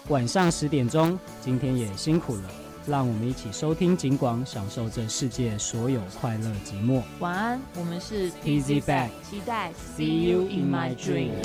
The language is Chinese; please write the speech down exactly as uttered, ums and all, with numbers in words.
晚上十点钟，今天也辛苦了，让我们一起收听警广，享受这世界所有快乐寂寞。 晚安，我们是 P Z Back， 期待 See you in my dream。